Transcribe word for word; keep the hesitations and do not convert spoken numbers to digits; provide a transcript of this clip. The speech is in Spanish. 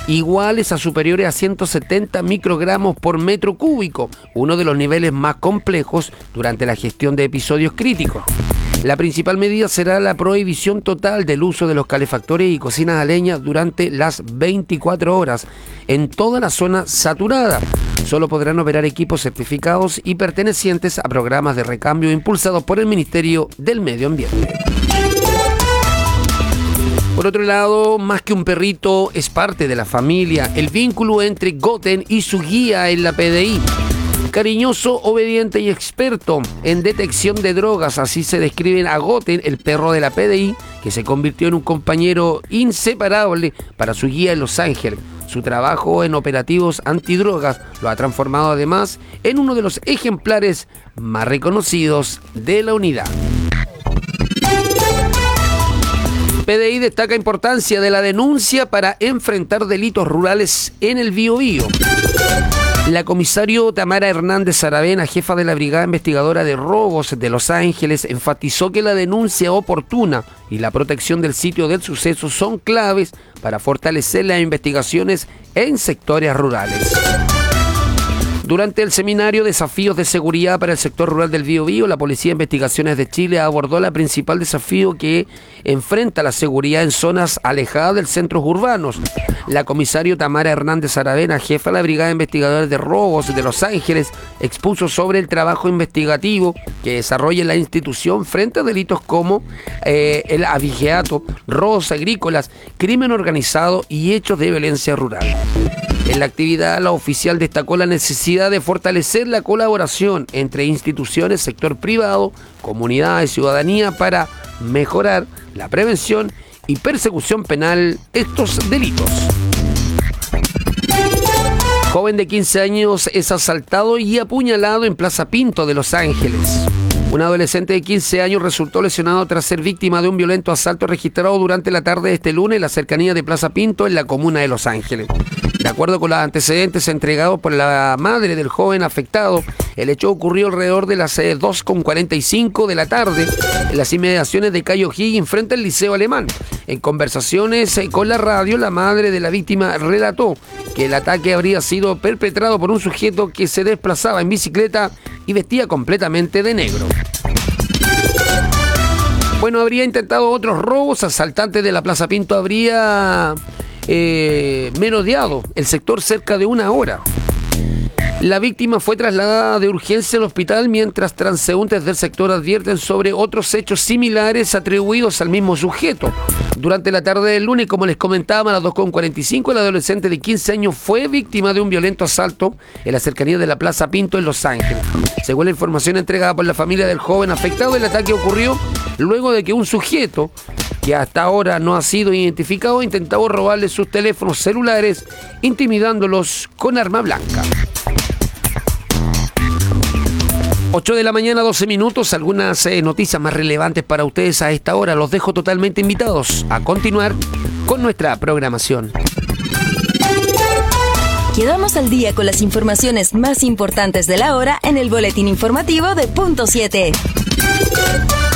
iguales a superiores a ciento setenta microgramos por metro cúbico, uno de los niveles más complejos durante la gestión de episodios críticos. La principal medida será la prohibición total del uso de los calefactores y cocinas a leña durante las veinticuatro horas en toda la zona saturada. Solo podrán operar equipos certificados y pertenecientes a programas de recambio impulsados por el Ministerio del Medio Ambiente. Por otro lado, más que un perrito, es parte de la familia. El vínculo entre Goten y su guía en la P D I. Cariñoso, obediente y experto en detección de drogas, así se describen a Goten, el perro de la P D I, que se convirtió en un compañero inseparable para su guía en Los Ángeles. Su trabajo en operativos antidrogas lo ha transformado además en uno de los ejemplares más reconocidos de la unidad. P D I destaca importancia de la denuncia para enfrentar delitos rurales en el Biobío. La comisario Tamara Hernández Aravena, jefa de la Brigada Investigadora de Robos de Los Ángeles, enfatizó que la denuncia oportuna y la protección del sitio del suceso son claves para fortalecer las investigaciones en sectores rurales. Durante el seminario Desafíos de Seguridad para el Sector Rural del Biobío, la Policía de Investigaciones de Chile abordó el principal desafío que enfrenta la seguridad en zonas alejadas del centros urbanos. La comisario Tamara Hernández Aravena, jefa de la Brigada de Investigadores de Robos de Los Ángeles, expuso sobre el trabajo investigativo que desarrolla la institución frente a delitos como eh, el abigeato, robos agrícolas, crimen organizado y hechos de violencia rural. En la actividad, la oficial destacó la necesidad de fortalecer la colaboración entre instituciones, sector privado, comunidad y ciudadanía para mejorar la prevención y persecución penal de estos delitos. Joven de quince años es asaltado y apuñalado en Plaza Pinto de Los Ángeles. Un adolescente de quince años resultó lesionado tras ser víctima de un violento asalto registrado durante la tarde de este lunes en la cercanía de Plaza Pinto, en la comuna de Los Ángeles. De acuerdo con los antecedentes entregados por la madre del joven afectado, el hecho ocurrió alrededor de las dos con cuarenta y cinco de la tarde en las inmediaciones de Cayo Higgins frente al Liceo Alemán. En conversaciones con la radio, la madre de la víctima relató que el ataque habría sido perpetrado por un sujeto que se desplazaba en bicicleta y vestía completamente de negro. Bueno, habría intentado otros robos. Asaltantes de la Plaza Pinto habría eh, merodeado el sector cerca de una hora. La víctima fue trasladada de urgencia al hospital, mientras transeúntes del sector advierten sobre otros hechos similares atribuidos al mismo sujeto. Durante la tarde del lunes, como les comentaba, a las dos con cuarenta y cinco, el adolescente de quince años fue víctima de un violento asalto en la cercanía de la Plaza Pinto en Los Ángeles. Según la información entregada por la familia del joven afectado, el ataque ocurrió luego de que un sujeto, que hasta ahora no ha sido identificado, intentaba robarle sus teléfonos celulares, intimidándolos con arma blanca. ocho de la mañana, doce minutos, algunas eh, noticias más relevantes para ustedes a esta hora. Los dejo totalmente invitados a continuar con nuestra programación. Quedamos al día con las informaciones más importantes de la hora en el boletín informativo de Punto siete.